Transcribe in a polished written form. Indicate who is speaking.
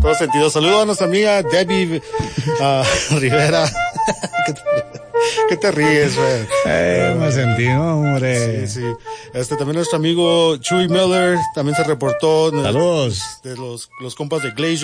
Speaker 1: todo sentido. Saludos a nuestra amiga Debbie Rivera. ¿Qué te ríes, güey?
Speaker 2: Más sentido, hombre.
Speaker 1: Sí. También nuestro amigo Chuy Miller también se reportó.
Speaker 2: Saludos.
Speaker 1: De los compas de Glacier.